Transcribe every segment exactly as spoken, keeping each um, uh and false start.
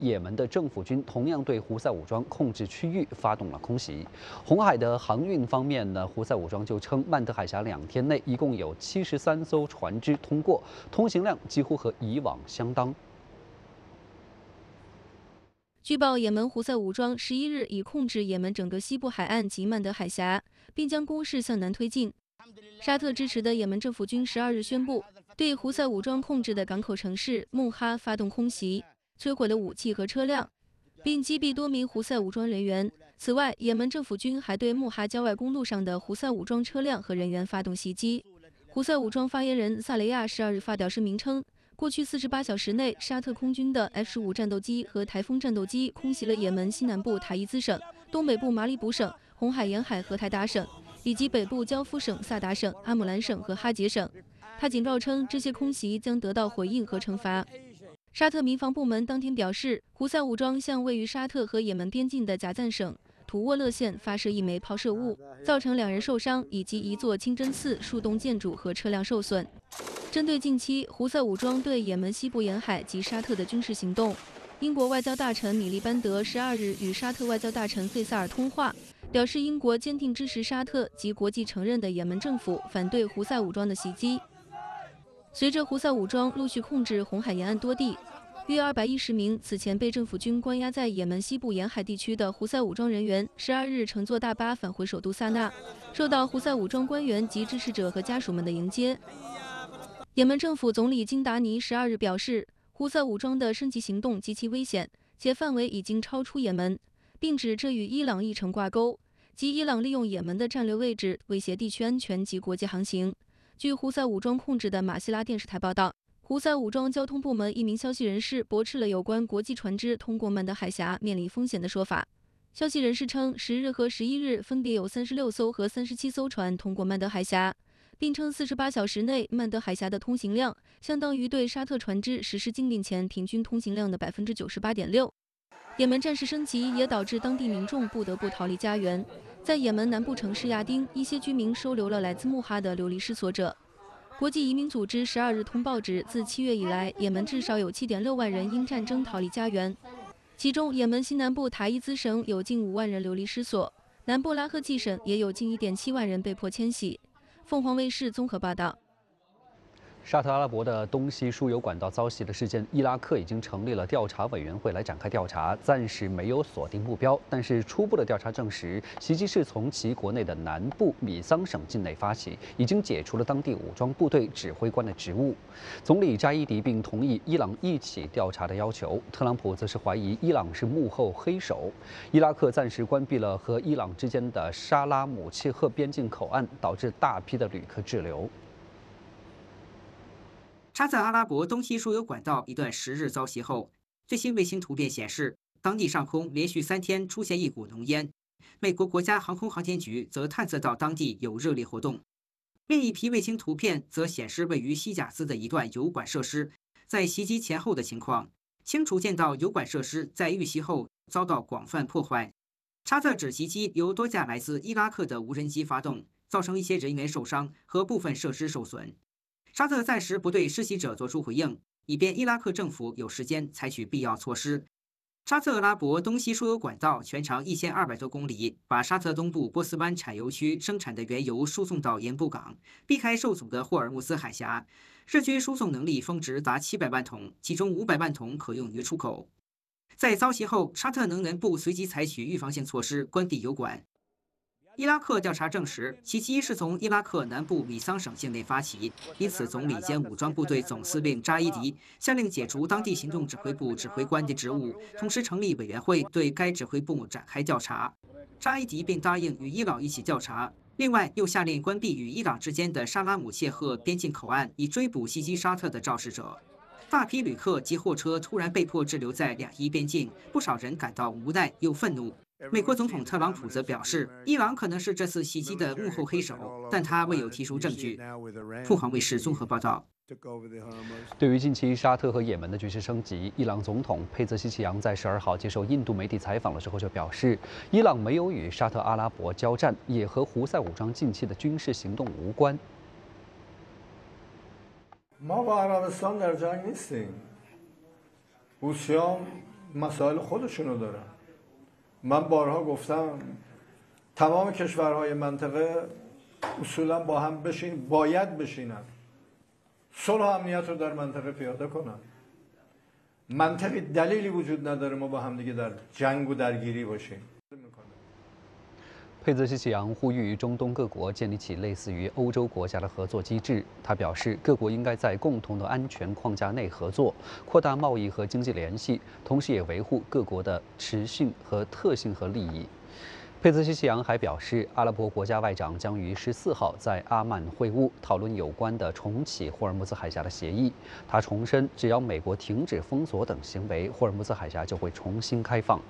也门的政府军同样对胡塞武装控制区域发动了空袭。红海的航运方面呢，胡塞武装就称曼德海峡两天内一共有七十三艘船只通过，通行量几乎和以往相当。 据报，也门胡塞武装十一日已控制也门整个西部海岸及曼德海峡，并将攻势向南推进。沙特支持的也门政府军十二日宣布，对胡塞武装控制的港口城市穆哈发动空袭，摧毁了武器和车辆，并击毙多名胡塞武装人员。此外，也门政府军还对穆哈郊外公路上的胡塞武装车辆和人员发动袭击。胡塞武装发言人萨雷亚十二日发表声明称， 过去四十八小时内，沙特空军的 F 十五战斗机和台风战斗机空袭了也门西南部塔伊兹省、东北部马里卜省、红海沿海和台达省，以及北部焦夫省、萨达省、阿姆兰省和哈杰省。他警告称，这些空袭将得到回应和惩罚。沙特民防部门当天表示，胡塞武装向位于沙特和也门边境的贾赞省 图沃勒县发射一枚抛射物，造成两人受伤，以及一座清真寺、数栋建筑和车辆受损。针对近期胡塞武装对也门西部沿海及沙特的军事行动，英国外交大臣米利班德十二日与沙特外交大臣费萨尔通话，表示英国坚定支持沙特及国际承认的也门政府反对胡塞武装的袭击。随着胡塞武装陆续控制红海沿岸多地， 约二百一十名此前被政府军关押在也门西部沿海地区的胡塞武装人员，十二日乘坐大巴返回首都萨那，受到胡塞武装官员及支持者和家属们的迎接。也门政府总理金达尼十二日表示，胡塞武装的升级行动极其危险，且范围已经超出也门，并指这与伊朗议程挂钩，即伊朗利用也门的战略位置威胁地区安全及国际航行。据胡塞武装控制的马西拉电视台报道， 胡塞武装交通部门一名消息人士驳斥了有关国际船只通过曼德海峡面临风险的说法。消息人士称，十日和十一日分别有三十六艘和三十七艘船通过曼德海峡，并称四十八小时内曼德海峡的通行量相当于对沙特船只实施禁令前平均通行量的百分之九十八点六。也门战事升级也导致当地民众不得不逃离家园。在也门南部城市亚丁，一些居民收留了来自穆哈的流离失所者。 国际移民组织十二日通报指，自七月以来，也门至少有七点六万人因战争逃离家园，其中也门西南部塔伊兹省有近五万人流离失所，南部拉赫季省也有近一点七万人被迫迁徙。凤凰卫视综合报道。 沙特阿拉伯的东西输油管道遭袭的事件，伊拉克已经成立了调查委员会来展开调查，暂时没有锁定目标。但是初步的调查证实，袭击是从其国内的南部米桑省境内发起，已经解除了当地武装部队指挥官的职务。总理扎伊迪并同意伊朗一起调查的要求，特朗普则是怀疑伊朗是幕后黑手。伊拉克暂时关闭了和伊朗之间的沙拉姆切赫边境口岸，导致大批的旅客滞留。 沙特阿拉伯东西输油管道一段十日遭袭后，最新卫星图片显示，当地上空连续三天出现一股浓烟。美国国家航空航天局则探测到当地有热烈活动。另一批卫星图片则显示位于西贾兹的一段油管设施在袭击前后的情况，清楚见到油管设施在遇袭后遭到广泛破坏。沙特指袭击由多架来自伊拉克的无人机发动，造成一些人员受伤和部分设施受损。 沙特暂时不对施袭者作出回应，以便伊拉克政府有时间采取必要措施。沙特阿拉伯东西输油管道全长一千二百多公里，把沙特东部波斯湾产油区生产的原油输送到盐布港，避开受阻的霍尔木兹海峡。日均输送能力峰值达七百万桶，其中五百万桶可用于出口。在遭袭后，沙特能源部随即采取预防性措施，关闭油管。 伊拉克调查证实，袭击是从伊拉克南部米桑省境内发起，因此总理兼武装部队总司令扎伊迪下令解除当地行动指挥部指挥官的职务，同时成立委员会对该指挥部展开调查。扎伊迪并答应与伊朗一起调查，另外又下令关闭与伊朗之间的沙拉姆切赫边境口岸，以追捕袭击沙特的肇事者。大批旅客及货车突然被迫滞留在两伊边境，不少人感到无奈又愤怒。 美国总统特朗普则表示，伊朗可能是这次袭击的幕后黑手，但他未有提出证据。凤凰卫视综合报道。 对于近期沙特和也门的局势升级，伊朗总统佩泽西奇扬在十二号接受印度媒体采访的时候就表示，伊朗没有与沙特阿拉伯交战，也和胡塞武装近期的军事行动无关。 ما با عربستان در جنگ نیستیم. هوشیان مسائل خودشونو دارن. من بارها گفتم تمام کشورهای منطقه اصولا با هم بشین باید بشینن صلح و امنیت رو در منطقه پیاده کنن. منطقی دلیلی وجود نداره ما با هم دیگه در جنگ و درگیری باشیم. 佩泽西奇扬呼吁中东各国建立起类似于欧洲国家的合作机制。他表示，各国应该在共同的安全框架内合作，扩大贸易和经济联系，同时也维护各国的持续和特性和利益。佩泽西奇扬还表示，阿拉伯国家外长将于十四号在阿曼会晤，讨论有关的重启霍尔木兹海峡的协议。他重申，只要美国停止封锁等行为，霍尔木兹海峡就会重新开放。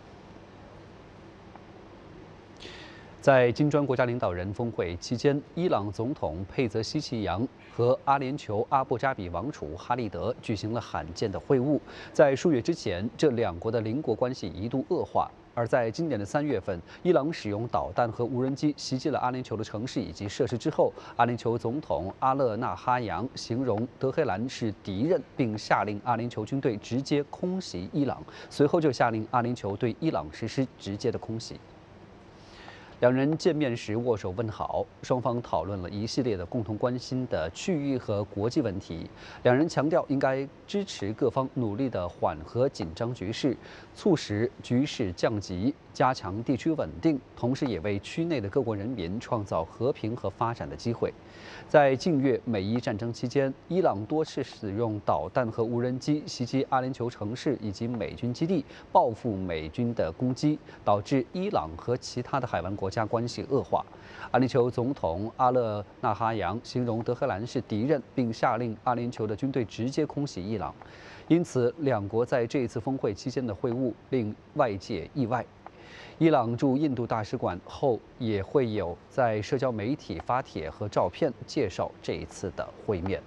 在金砖国家领导人峰会期间，伊朗总统佩泽西奇扬和阿联酋阿布扎比王储哈利德举行了罕见的会晤。在数月之前，这两国的邻国关系一度恶化。而在今年的三月份，伊朗使用导弹和无人机袭击了阿联酋的城市以及设施之后，阿联酋总统阿勒纳哈扬形容德黑兰是敌人，并下令阿联酋军队直接空袭伊朗。随后就下令阿联酋对伊朗实施直接的空袭。两人见面时握手问好，双方讨论了一系列的共同关心的区域和国际问题。两人强调应该支持各方努力的缓和紧张局势，促使局势降级，加强地区稳定，同时也为区内的各国人民创造和平和发展的机会。在近月美伊战争期间，伊朗多次使用导弹和无人机袭击阿联酋城市以及美军基地，报复美军的攻击，导致伊朗和其他的海湾国家关系恶化。阿联酋总统阿勒纳哈扬形容德黑兰是敌人，并下令阿联酋的军队直接空袭伊朗。因此，两国在这一次峰会期间的会晤令外界意外。伊朗驻印度大使馆后也会有在社交媒体发帖和照片介绍这一次的会面。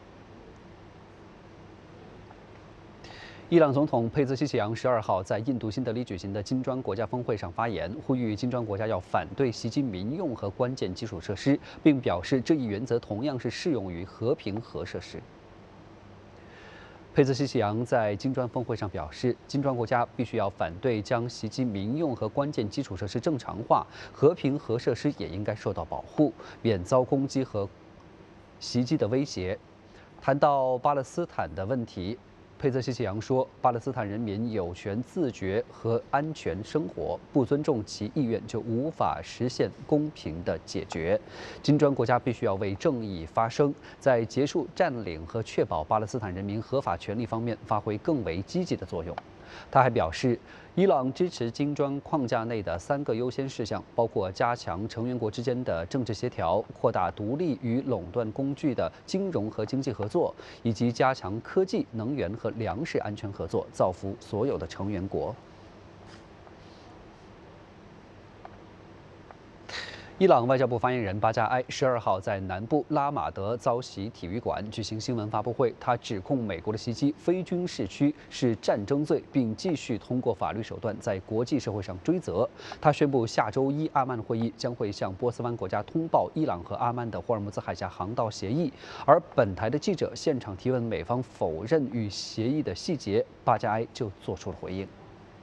伊朗总统佩泽西奇扬十二号在印度新德里举行的金砖国家峰会上发言，呼吁金砖国家要反对袭击民用和关键基础设施，并表示这一原则同样是适用于和平核设施。佩泽西奇扬在金砖峰会上表示，金砖国家必须要反对将袭击民用和关键基础设施正常化，和平核设施也应该受到保护，免遭攻击和袭击的威胁。谈到巴勒斯坦的问题，佩泽西奇扬说，巴勒斯坦人民有权自决和安全生活，不尊重其意愿就无法实现公平的解决。金砖国家必须要为正义发声，在结束占领和确保巴勒斯坦人民合法权利方面发挥更为积极的作用。他还表示，伊朗支持金砖框架内的三个优先事项，包括加强成员国之间的政治协调、扩大独立与垄断工具的金融和经济合作，以及加强科技、能源和粮食安全合作，造福所有的成员国。伊朗外交部发言人巴扎埃十二号在南部拉玛德遭袭体育馆举行新闻发布会，他指控美国的袭击非军事区是战争罪，并继续通过法律手段在国际社会上追责。他宣布，下周一阿曼会议将会向波斯湾国家通报伊朗和阿曼的霍尔木兹海峡航道协议。而本台的记者现场提问美方否认与协议的细节，巴扎埃就做出了回应。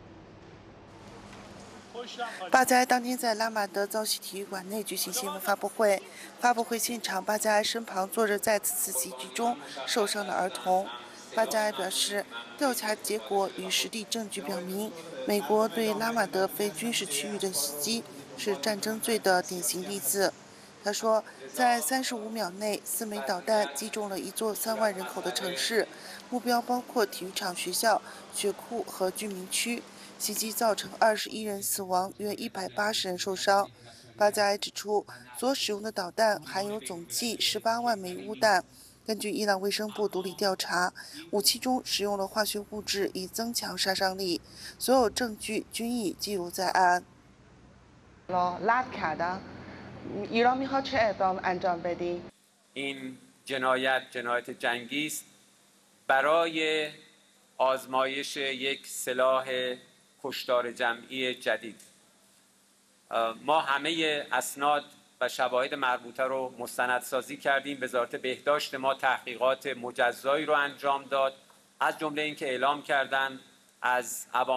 巴扎埃当天在拉玛德遭袭体育馆内举行新闻发布会，发布会现场，巴扎埃身旁坐着在此次袭击中受伤的儿童。巴扎埃表示，调查结果与实地证据表明，美国对拉玛德非军事区域的袭击是战争罪的典型例子。他说，在三十五秒内，四枚导弹击中了一座三万人口的城市，目标包括体育场、学校、血库和居民区。袭击造成二十一人死亡，约一百八十人受伤。巴扎埃指出，所使用的导弹含有总计十八万枚钨弹。根据伊朗卫生部独立调查，武器中使用了化学物质以增强杀伤力，所有证据均已记录在案。 این جنایت جنایت جنگی است برای آزمایش یک سلاح کشتار جمعی جدید. ما همه اسناد و شواهد مربوطه رو مستندسازی کردیم. وزارت بهداشت ما تحقیقات مجزایی رو انجام داد، از جمله اینکه اعلام کردند از عوامل